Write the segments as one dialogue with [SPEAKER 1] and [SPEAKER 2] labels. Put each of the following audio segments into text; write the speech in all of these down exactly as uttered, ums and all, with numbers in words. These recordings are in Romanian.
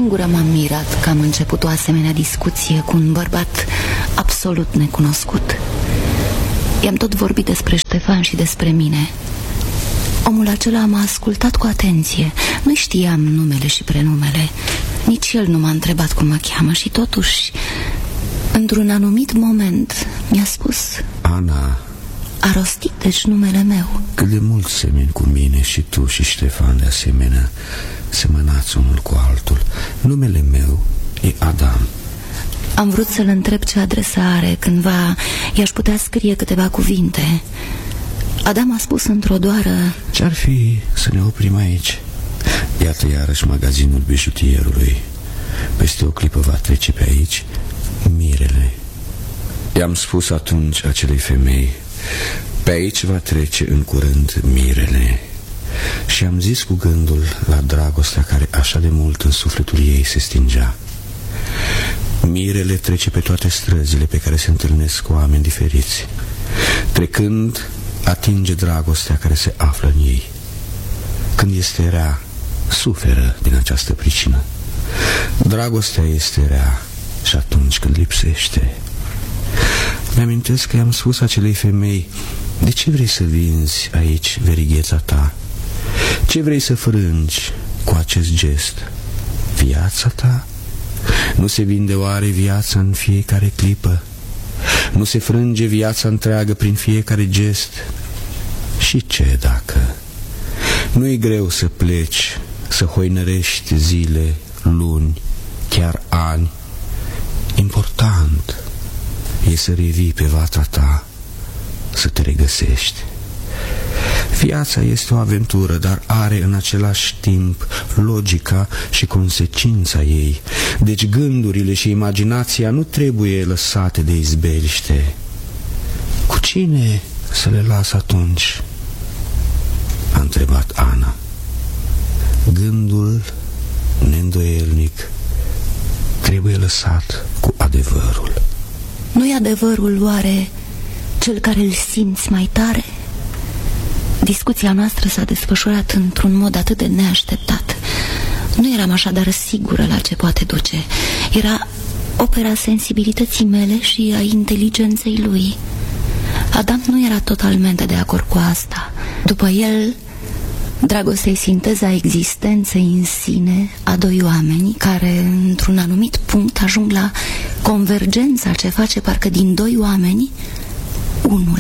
[SPEAKER 1] singură m-am mirat că am început o asemenea discuție cu un bărbat absolut necunoscut. I-am tot vorbit despre Ștefan și despre mine. Omul acela m-a ascultat cu atenție. Nu știam numele și prenumele. Nici el nu m-a întrebat cum mă cheamă. Și totuși, într-un anumit moment, mi-a spus:
[SPEAKER 2] Ana.
[SPEAKER 1] A rostit deci numele meu.
[SPEAKER 2] Cât de mult semeni cu mine și tu și Ștefan de asemenea. Semănați unul cu altul. Numele meu e Adam.
[SPEAKER 1] Am vrut să-l întreb ce adresă are. Cândva i-aș putea scrie câteva cuvinte. Adam a spus într-o doară:
[SPEAKER 2] Ce-ar fi să ne oprim aici? Iată iarăși magazinul bijutierului. Peste o clipă va trece pe aici Mirele. I-am spus atunci acelei femei: pe aici va trece în curând Mirele. Și am zis cu gândul la dragostea care așa de mult în sufletul ei se stingea. Mirele trece pe toate străzile pe care se întâlnesc cu oameni diferiți. Trecând, atinge dragostea care se află în ei. Când este rea, suferă din această pricină. Dragostea este rea și atunci când lipsește. Mi-amintesc că i-am spus acelei femei: de ce vrei să vinzi aici verigheța ta? Ce vrei să frângi cu acest gest? Viața ta? Nu se vinde oare viața în fiecare clipă? Nu se frânge viața întreagă prin fiecare gest? Și ce dacă? Nu-i greu să pleci, să hoinărești zile, luni, chiar ani. Important e să revii pe vata ta, să te regăsești. Viața este o aventură, dar are în același timp logica și consecința ei. Deci gândurile și imaginația nu trebuie lăsate de izbeliște. Cu cine să le las atunci? A întrebat Ana. Gândul neîndoielnic trebuie lăsat cu adevărul.
[SPEAKER 1] Nu-i adevărul oare cel care îl simți mai tare? Discuția noastră s-a desfășurat într-un mod atât de neașteptat. Nu eram așadar sigură la ce poate duce. Era opera sensibilității mele și a inteligenței lui. Adam nu era totalmente de acord cu asta. După el, dragostea e sinteza existenței în sine a doi oameni care, într-un anumit punct, ajung la convergența ce face parcă din doi oameni unul.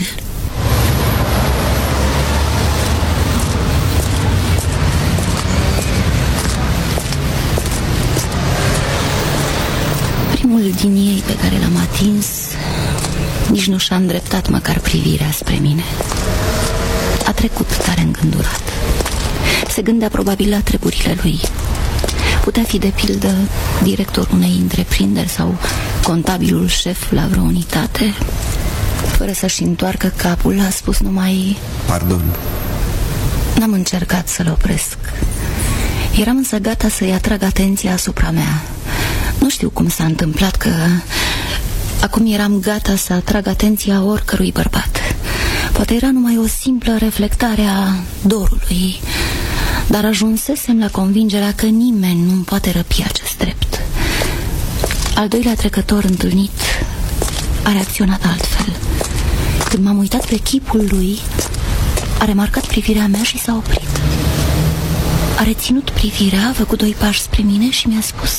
[SPEAKER 1] Primul din ei pe care l-am atins nici nu și-a îndreptat măcar privirea spre mine. A trecut tare îngândurat. Se gândea probabil la treburile lui. Putea fi de pildă directorul unei întreprinderi sau contabilul șef la vreo unitate. Fără să-și întoarcă capul, a spus numai:
[SPEAKER 2] Pardon.
[SPEAKER 1] N-am încercat să-l opresc. Eram însă gata să-i atrag atenția asupra mea. Nu știu cum s-a întâmplat că acum eram gata să atrag atenția oricărui bărbat. Poate era numai o simplă reflectare a dorului, dar ajunsesem la convingerea că nimeni nu poate răpi acest drept. Al doilea trecător întâlnit a reacționat altfel. Când m-am uitat pe chipul lui, a remarcat privirea mea și s-a oprit. A reținut privirea, a făcut doi pași spre mine și mi-a spus: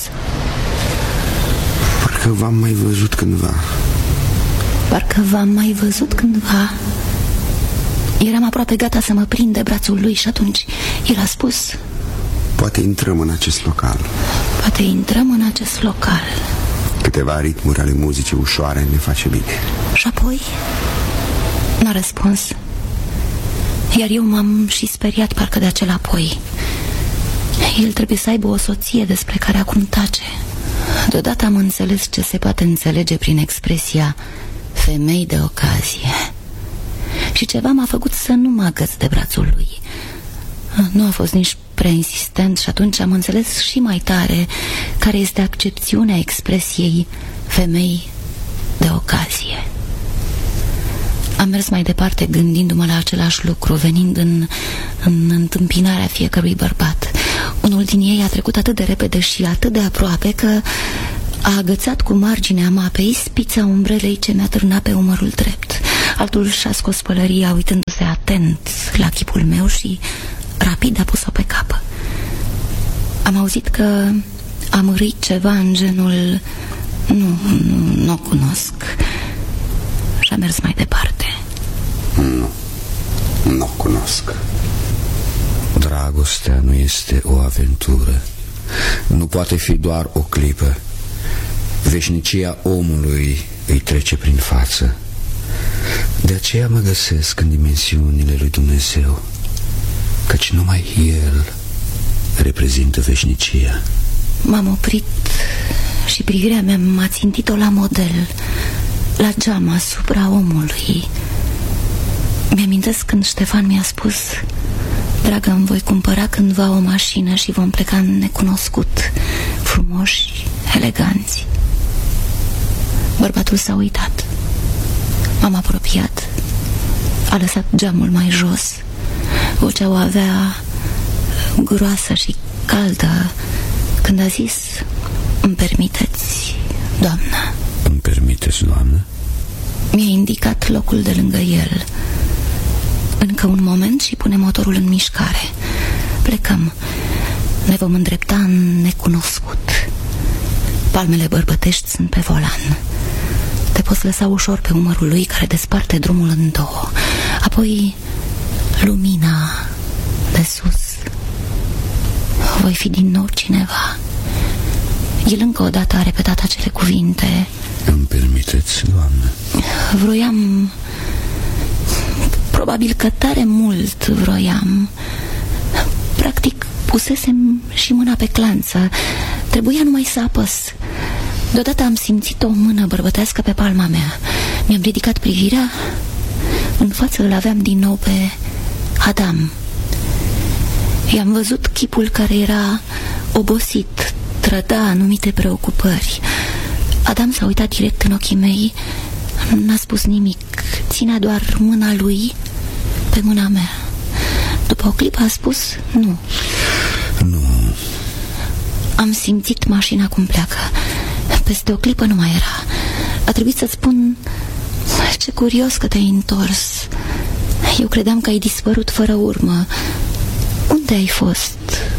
[SPEAKER 2] Parcă v-am mai văzut cândva.
[SPEAKER 1] Parcă v-am mai văzut cândva. Eram aproape gata să mă prind de brațul lui și atunci el a spus:
[SPEAKER 2] Poate intrăm în acest local.
[SPEAKER 1] Poate intrăm în acest local.
[SPEAKER 2] Câteva ritmuri ale muzicii ușoare ne face bine.
[SPEAKER 1] Și apoi n-a răspuns. Iar eu m-am și speriat parcă de acel apoi. El trebuie să aibă o soție despre care acum tace. Deodată am înțeles ce se poate înțelege prin expresia femei de ocazie. Și ceva m-a făcut să nu mă agăț de brațul lui. Nu a fost nici prea insistent și atunci am înțeles și mai tare care este accepțiunea expresiei femei de ocazie. Am mers mai departe gândindu-mă la același lucru, venind în, în întâmpinarea fiecărui bărbat. Unul din ei a trecut atât de repede și atât de aproape că a agățat cu marginea mapei spița umbrelei ce mi-a târnat pe umărul drept. Altul și-a scos pălăria uitându-se atent la chipul meu și rapid a pus-o pe cap. Am auzit că a mărit ceva în genul Nu, nu, nu o cunosc. Și a mers mai departe.
[SPEAKER 2] Nu, nu o cunosc. Dragostea nu este o aventură. Nu poate fi doar o clipă. Veșnicia omului îi trece prin față. De aceea mă găsesc în dimensiunile lui Dumnezeu, căci numai El reprezintă veșnicia.
[SPEAKER 1] M-am oprit și privirea mea m-a țintit-o la model, la geam asupra omului. Mi-amintesc când Ștefan mi-a spus: dragă, îmi voi cumpăra cândva o mașină și vom pleca în necunoscut, frumoși, eleganți. Bărbatul s-a uitat. M-am apropiat. A lăsat geamul mai jos. Vocea o avea groasă și caldă când a zis: îmi permiteți, doamnă?
[SPEAKER 2] Îmi permiteți, doamnă?
[SPEAKER 1] Mi-a indicat locul de lângă el. Încă un moment și pune motorul în mișcare. Plecăm. Ne vom îndrepta în necunoscut. Palmele bărbătești sunt pe volan. Te poți lăsa ușor pe umărul lui care desparte drumul în două. Apoi lumina de sus. Voi fi din nou cineva. El încă o dată a repetat acele cuvinte.
[SPEAKER 2] Îmi permiteți, doamnă?
[SPEAKER 1] Vroiam... Probabil că tare mult vroiam. Practic pusesem și mâna pe clanță. Trebuia numai să apăs. Deodată am simțit o mână bărbătească pe palma mea. Mi-am ridicat privirea. În față îl aveam din nou pe Adam. I-am văzut chipul care era obosit, trăda anumite preocupări. Adam s-a uitat direct în ochii mei. N-a spus nimic. Ținea doar mâna lui pe mâna mea. După o clipă a spus nu.
[SPEAKER 2] Nu.
[SPEAKER 1] Am simțit mașina cum pleacă. Peste o clipă nu mai era. A trebuit să spun: ce curios că te-ai întors. Eu credeam că ai dispărut fără urmă. Unde ai fost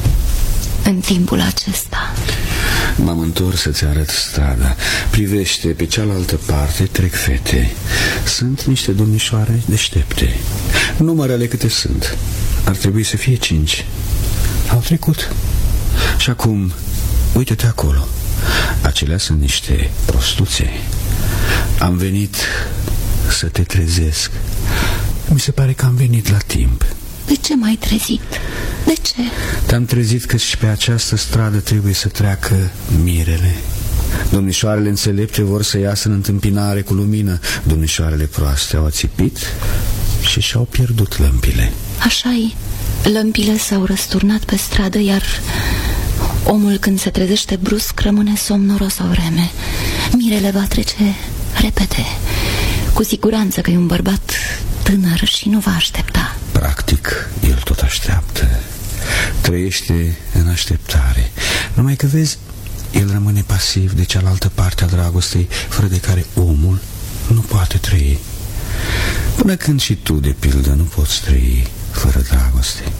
[SPEAKER 1] în timpul acesta?
[SPEAKER 2] M-am întors să-ți arăt strada. Privește, pe cealaltă parte trec fete. Sunt niște domnișoare deștepte. Numărele câte sunt. Ar trebui să fie cinci. Au trecut. Și acum, uite-te acolo. Acelea sunt niște prostuțe. Am venit să te trezesc. Mi se pare că am venit la timp.
[SPEAKER 1] De ce m-ai trezit? De ce?
[SPEAKER 2] Te-am trezit că și pe această stradă trebuie să treacă mirele. Domnișoarele înțelepte vor să iasă în întâmpinare cu lumină. Domnișoarele proaste au ațipit și și-au pierdut lămpile.
[SPEAKER 1] Așa-i. Lămpile s-au răsturnat pe stradă, iar omul, când se trezește brusc, rămâne somnoros o vreme. Mirele va trece repede. Cu siguranță că e un bărbat tânăr și nu va aștepta.
[SPEAKER 2] Practic, el tot așteaptă. Trăiește în așteptare. Numai că, vezi, el rămâne pasiv de cealaltă parte a dragostei, fără de care omul nu poate trăi. Până când și tu, de pildă, nu poți trăi fără dragoste.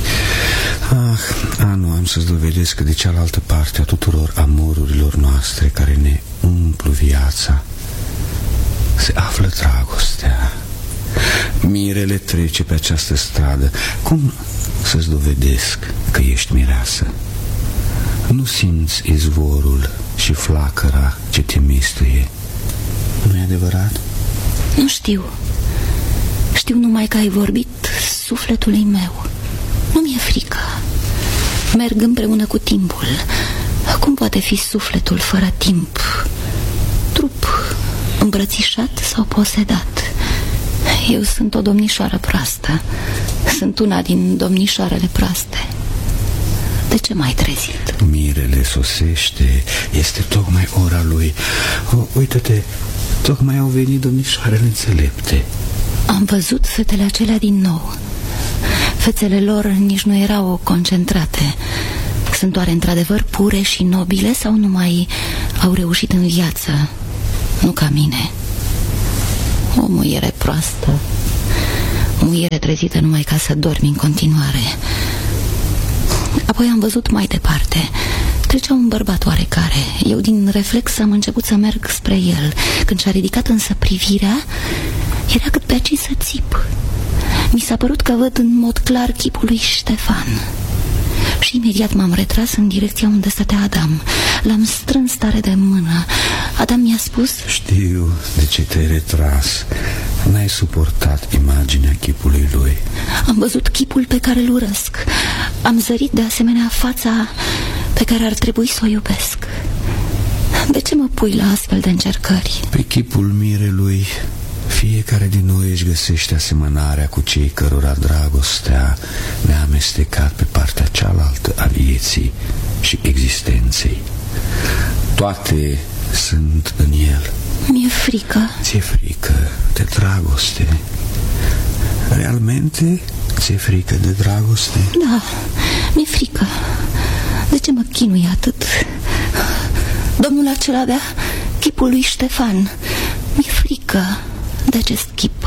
[SPEAKER 2] Ah, a, nu, am să-ți dovedesc că de cealaltă parte a tuturor amorurilor noastre care ne umplu viața se află dragostea. Mirele trece pe această stradă. Cum să-ți dovedesc că ești mireasă? Nu simți izvorul și flacăra ce te mistuie? Nu-i adevărat?
[SPEAKER 1] Nu știu. Știu numai că ai vorbit sufletului meu. Nu mi-e frică. Merg împreună cu timpul. Cum poate fi sufletul fără timp? Trup îmbrățișat sau posedat. Eu sunt o domnișoară proastă. Sunt una din domnișoarele proaste. De ce m-ai trezit?
[SPEAKER 2] Mirele sosește. Este tocmai ora lui. O, uită-te, tocmai au venit domnișoarele înțelepte.
[SPEAKER 1] Am văzut fetele acelea din nou. Fețele lor nici nu erau concentrate. Sunt oare într-adevăr pure și nobile sau numai au reușit în viață, nu ca mine? O muiere proastă, muiere trezită numai ca să dormi în continuare. Apoi am văzut mai departe. Trecea un bărbat oarecare. Eu din reflex am început să merg spre el. Când și-a ridicat însă privirea, era cât pe aici să țip. Mi s-a părut că văd în mod clar chipul lui Ștefan. Și imediat m-am retras în direcția unde stătea Adam. L-am strâns tare de mână. Adam mi-a spus:
[SPEAKER 2] știu de ce te-ai retras. N-ai suportat imaginea chipului lui.
[SPEAKER 1] Am văzut chipul pe care îl urăsc. Am zărit de asemenea fața pe care ar trebui să o iubesc. De ce mă pui la astfel de încercări?
[SPEAKER 2] Pe chipul mirelui fiecare din noi își găsește asemănarea cu cei cărora dragostea ne-a amestecat pe partea cealaltă a vieții și existenței. Toate sunt în el.
[SPEAKER 1] Mi-e frică.
[SPEAKER 2] Ți-e frică de dragoste? Realmente ți-e frică de dragoste?
[SPEAKER 1] Da, mi-e frică. De ce mă chinui atât? Domnul acela avea chipul lui Ștefan. Mi-e frică de acest chip.